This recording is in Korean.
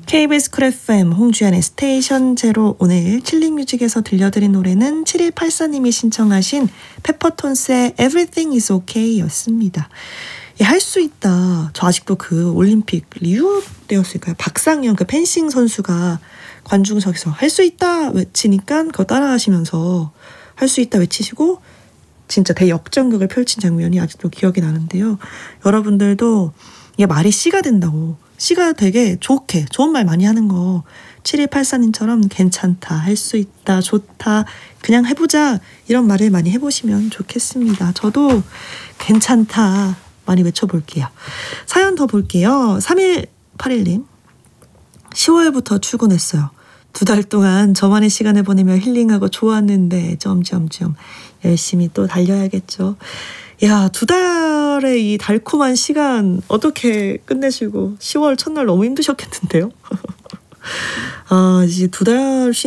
KBS 쿨 FM 홍주연의 스테이션 제로, 오늘 칠링뮤직에서 들려드린 노래는 7184님이 신청하신 페퍼톤스의 Everything is OK 였습니다. 할 수 있다. 저 아직도 그 올림픽 리우 때였을까요? 박상현 그 펜싱 선수가 관중석에서 할 수 있다 외치니까 그거 따라하시면서 할 수 있다 외치시고 진짜 대역전극을 펼친 장면이 아직도 기억이 나는데요. 여러분들도 이게 말이 씨가 된다고, 씨가 되게 좋은 말 많이 하는 거 7184님처럼 괜찮다, 할 수 있다, 좋다, 그냥 해보자 이런 말을 많이 해보시면 좋겠습니다. 저도 괜찮다 많이 외쳐볼게요. 사연 더 볼게요. 3181님, 10월부터 출근했어요. 2달 동안 저만의 시간을 보내며 힐링하고 좋았는데 점점점 열심히 또 달려야겠죠. 야, 2달의 이 달콤한 시간 어떻게 끝내시고 10월 첫날 너무 힘드셨겠는데요. 이제 2달